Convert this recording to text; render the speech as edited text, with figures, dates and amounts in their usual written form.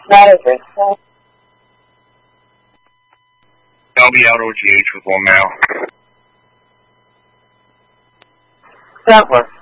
Manager. I'll be out OGH with one now. That works.